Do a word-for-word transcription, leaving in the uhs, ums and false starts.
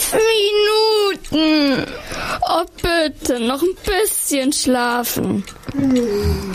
Fünf Minuten. Oh, bitte, noch ein bisschen schlafen.